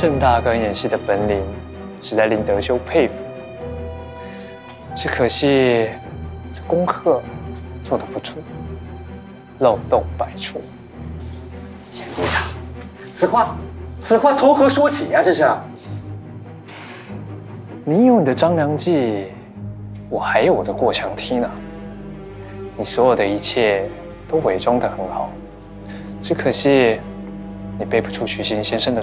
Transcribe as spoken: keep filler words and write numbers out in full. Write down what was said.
郑大哥演戏的本领，实在令德修佩服。只可惜这功课做得不足，漏洞百出。 贤弟呀，此话此话从何说起呀？这是。 你有你的张良计，我还有我的过墙梯呢。你所有的一切都伪装得很好，只可惜你背不出徐行先生的